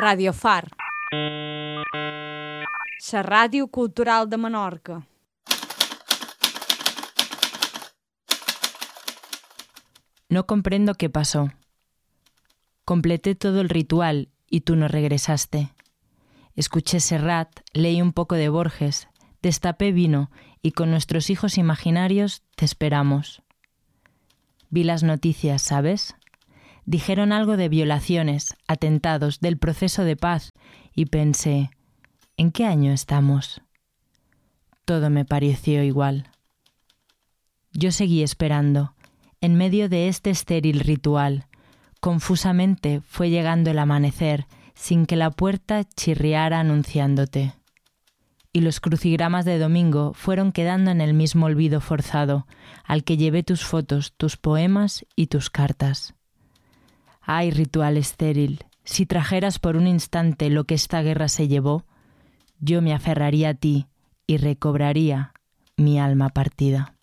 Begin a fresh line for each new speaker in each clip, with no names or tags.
Radio Far, la ràdio cultural de Menorca.
No comprendo qué pasó. Completé todo el ritual y tú no regresaste. Escuché Serrat, leí un poco de Borges, destapé vino y con nuestros hijos imaginarios te esperamos. Vi las noticias, ¿sabes? Dijeron algo de violaciones, atentados, del proceso de paz y pensé, ¿en qué año estamos? Todo me pareció igual. Yo seguí esperando, en medio de este estéril ritual. Confusamente fue llegando el amanecer, sin que la puerta chirriara anunciándote. Y los crucigramas de domingo fueron quedando en el mismo olvido forzado, al que llevé tus fotos, tus poemas y tus cartas. Ay, ritual estéril, si trajeras por un instante lo que esta guerra se llevó, yo me aferraría a ti y recobraría mi alma partida.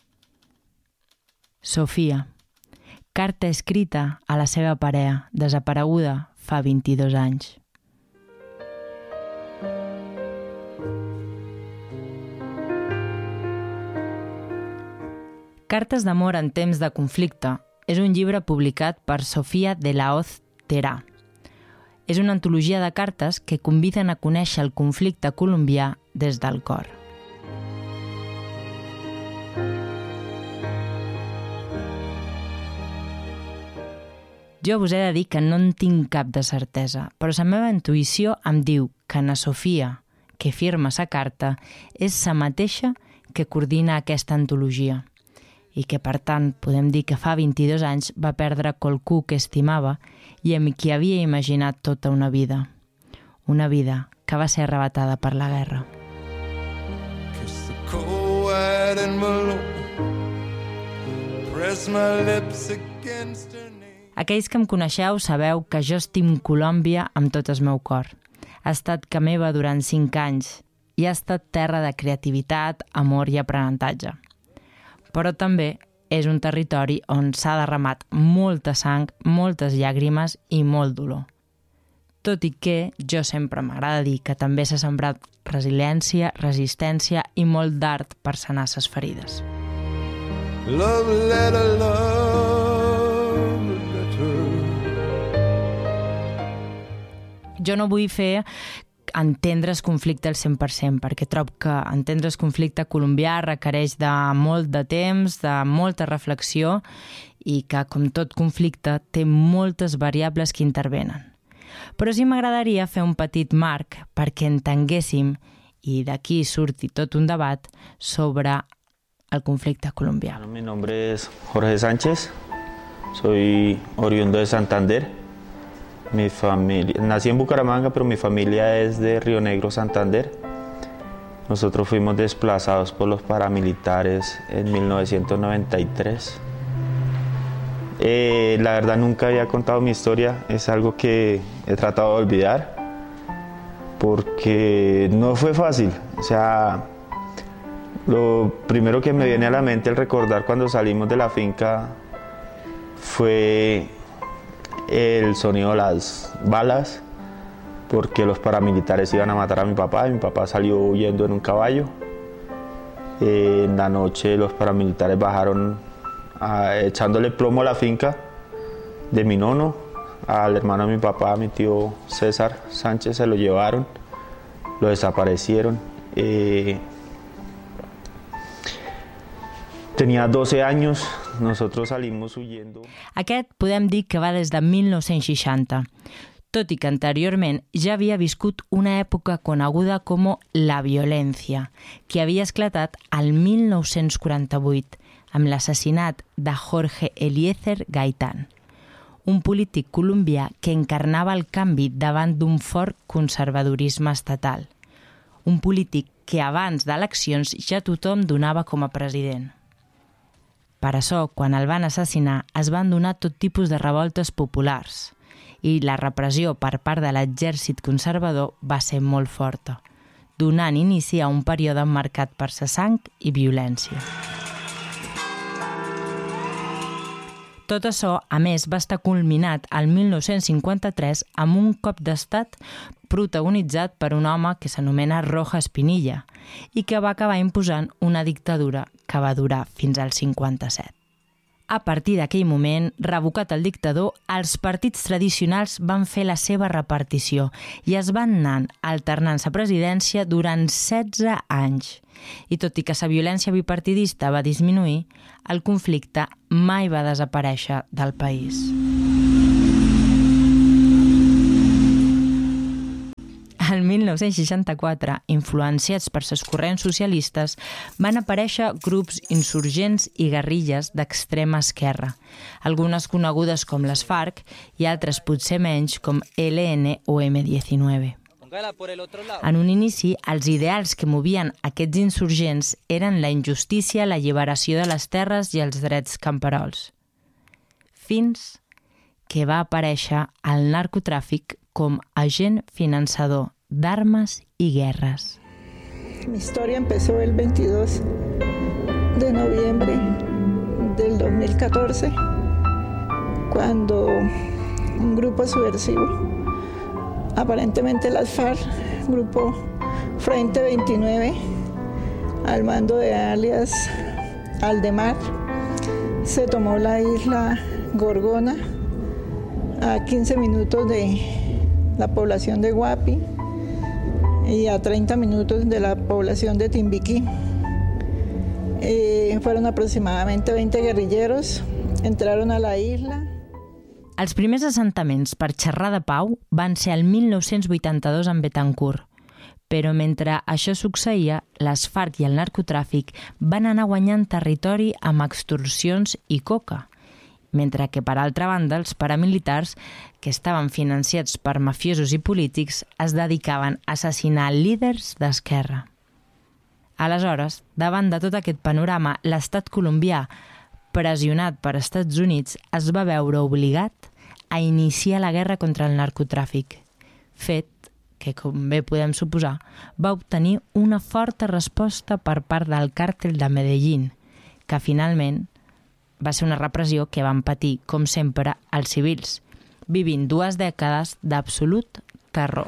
Sofia, carta escrita a la seva parella, desapareguda fa 22 anys. Cartes d'amor en temps de conflicte és un llibre publicat per Sofia de la Hoz Terà. És una antologia de cartes que conviden a conèixer el conflicte colombià des del cor. Jo vos he de dir que no en tinc cap de certesa, però la meva intuïció em diu que na Sofia, que firma la carta, és la mateixa que coordina aquesta antologia i que, per tant, podem dir que fa 22 anys va perdre qualcú que estimava i amb qui havia imaginat tota una vida que va ser arrebatada per la guerra. Aquells que em coneixeu sabeu que jo estim Colòmbia amb tot el meu cor. Ha estat que meva durant 5 anys i ha estat terra de creativitat, amor i aprenentatge. Però també és un territori on s'ha derramat molta sang, moltes llàgrimes i molt dolor. Tot i que jo sempre m'agrada dir que també s'ha sembrat resiliència, resistència i molt d'art per sanar ses ferides. Love letter, love letter. Jo no vull fer entendre el conflicte al 100%, perquè trobo que entendre el conflicte colombià requereix de molt de temps, de molta reflexió i que, com tot conflicte, té moltes variables que intervenen. Però sí m'agradaria fer un petit marc perquè entenguéssim, i d'aquí surti tot un debat, sobre el conflicte colombià.
Mi nombre es Jorge Sánchez, soy oriundo de Santander. Mi familia, nací en Bucaramanga, pero mi familia es de Río Negro, Santander. Nosotros fuimos desplazados por los paramilitares en 1993. La verdad nunca había contado mi historia, es algo que he tratado de olvidar porque no fue fácil. O sea, lo primero que me viene a la mente al recordar cuando salimos de la finca fue el sonido de las balas, porque los paramilitares iban a matar a mi papá y mi papá salió huyendo en un caballo. En la noche los paramilitares bajaron echándole plomo a la finca de mi nono, al hermano de mi papá, mi tío César Sánchez, se lo llevaron, lo desaparecieron. Tenia 12 anys, nosotros salimos huyendo.
Aquest podem dir que va des de 1960, tot i que anteriorment ja havia viscut una època coneguda com la violència, que havia esclatat al 1948 amb l'assassinat de Jorge Eliezer Gaitán, un polític colombià que encarnava el canvi davant d'un fort conservadorisme estatal, un polític que abans d'eleccions ja tothom donava com a president. Per això, quan el van assassinar, es van donar tot tipus de revoltes populars i la repressió per part de l'exèrcit conservador va ser molt forta, donant inici a un període marcat per la sang i violència. Tot això, a més, va estar culminat al 1953 amb un cop d'estat protagonitzat per un home que s'anomena Rojas Pinilla i que va acabar imposant una dictadura que va durar fins al 57. A partir d'aquell moment, revocat el dictador, els partits tradicionals van fer la seva repartició i es van anar alternant-se a presidència durant 16 anys. I tot i que la violència bipartidista va disminuir, el conflicte mai va desaparèixer del país. El 1964, influenciats per les corrents socialistes, van aparèixer grups insurgents i guerrilles d'extrema esquerra, algunes conegudes com les FARC i altres potser menys com ELN o M19. En un inici, els ideals que movien aquests insurgents eren la injustícia, l'alliberació de les terres i els drets camperols. Fins que va aparèixer el narcotràfic com agent finançador d'armas y guerras.
Mi historia empezó el 22 de noviembre del 2014, cuando un grupo subversivo, aparentemente las FARC, grupo Frente 29, al mando de alias Aldemar, se tomó la isla Gorgona, a 15 minutos de la población de Guapi y a 30 minutos de la población de Timbiquí. Fueron aproximadamente 20 guerrilleros, entraron a la isla.
Els primers assentaments per xerrar de pau van ser el 1982 en Betancourt, però mentre això succeïa, les FARC i el narcotràfic van anar guanyant territori amb extorsions i coca, mentre que, per altra banda, els paramilitars, que estaven financiats per mafiosos i polítics, es dedicaven a assassinar líders d'esquerra. Aleshores, davant de tot aquest panorama, l'estat colombià, pressionat per Estats Units, es va veure obligat a iniciar la guerra contra el narcotràfic, fet que, com bé podem suposar, va obtenir una forta resposta per part del càrtel de Medellín, que finalment va ser una repressió que van patir, com sempre, els civils, vivint 2 dècades d'absolut terror.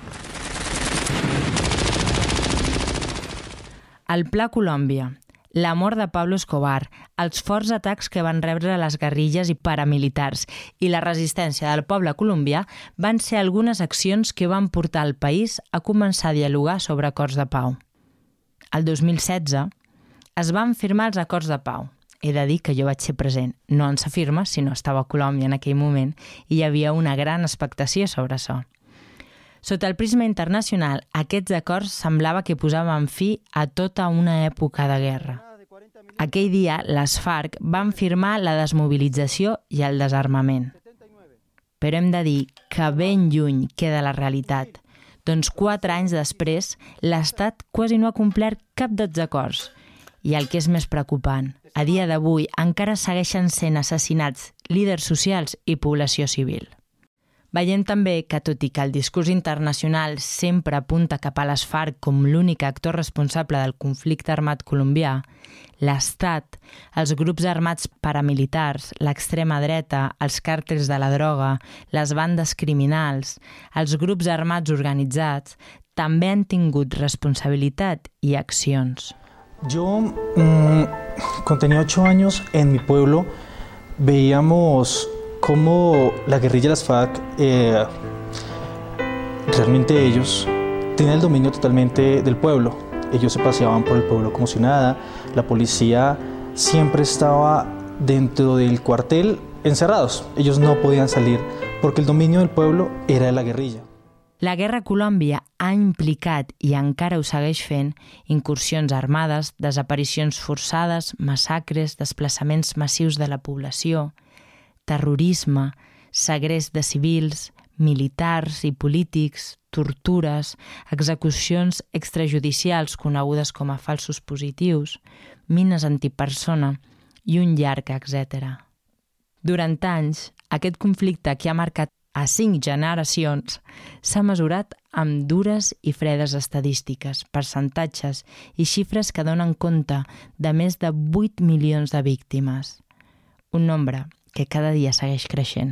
El Pla Colòmbia, la mort de Pablo Escobar, els forts atacs que van rebre les guerrilles i paramilitars i la resistència del poble colombià van ser algunes accions que van portar el país a començar a dialogar sobre acords de pau. El 2016 es van firmar els acords de pau. He de dir que jo vaig ser present, no en sa firma, sinó estava a Colòmbia en aquell moment, i hi havia una gran expectació sobre això. Sota el prisma internacional, aquests acords semblava que posaven fi a tota una època de guerra. Aquell dia, les FARC van firmar la desmobilització i el desarmament. Però hem de dir que ben lluny queda la realitat. Doncs 4 anys després, l'Estat quasi no ha complert cap dels acords. I el que és més preocupant, a dia d'avui encara segueixen sent assassinats líders socials i població civil. Veiem també que, tot i que el discurs internacional sempre apunta cap a les FARC com l'únic actor responsable del conflicte armat colombià, l'Estat, els grups armats paramilitars, l'extrema dreta, els càrtels de la droga, les bandes criminals, els grups armats organitzats, també han tingut responsabilitat i accions.
Yo, cuando tenía 8 años, en mi pueblo veíamos cómo la guerrilla de las FARC, realmente ellos tenían el dominio totalmente del pueblo. Ellos se paseaban por el pueblo como si nada. La policía siempre estaba dentro del cuartel encerrados. Ellos no podían salir porque el dominio del pueblo era de la guerrilla.
La guerra a Colòmbia ha implicat, i encara ho segueix fent, incursions armades, desaparicions forçades, massacres, desplaçaments massius de la població, terrorisme, segrest de civils, militars i polítics, tortures, execucions extrajudicials conegudes com a falsos positius, mines antipersona i un llarg etcètera. Durant anys, aquest conflicte que ha marcat a 5 generacions s'ha mesurat amb dures i fredes estadístiques, percentatges i xifres que donen compte de més de 8 milions de víctimes. Un nombre que cada dia segueix creixent.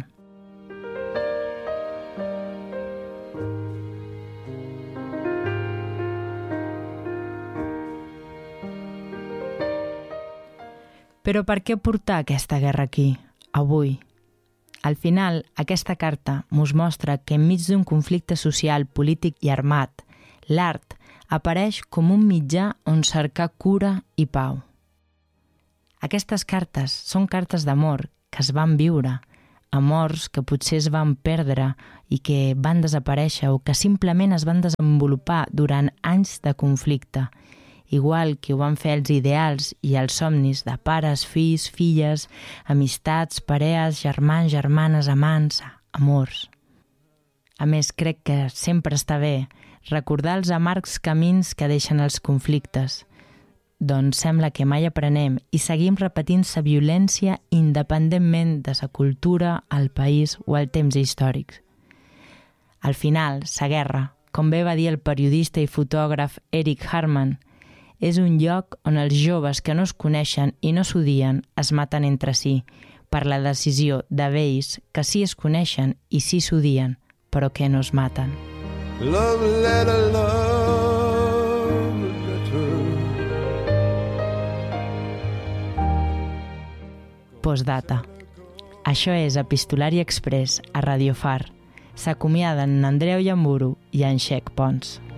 Però per què portar aquesta guerra aquí, avui? Al final, aquesta carta mos mostra que enmig d'un conflicte social, polític i armat, l'art apareix com un mitjà on cercar cura i pau. Aquestes cartes són cartes d'amor que es van viure, amors que potser es van perdre i que van desaparèixer o que simplement es van desenvolupar durant anys de conflicte, igual que ho van fer els ideals i els somnis de pares, fills, filles, amistats, parelles, germans, germanes, amants, amors. A més, crec que sempre està bé recordar els amargs camins que deixen els conflictes, doncs sembla que mai aprenem i seguim repetint sa violència independentment de sa cultura, el país o el temps històrics. Al final, sa guerra, com bé va dir el periodista i fotògraf Eric Harman, és un lloc on els joves que no es coneixen i no s'odien es maten entre si per la decisió de vells que sí es coneixen i sí s'odien, però que no es maten.
Love letter, love letter.
Postdata. Això és Epistolari Express a Radio Far. S'acomiaden en Andreu Llamburu i en Xec Pons.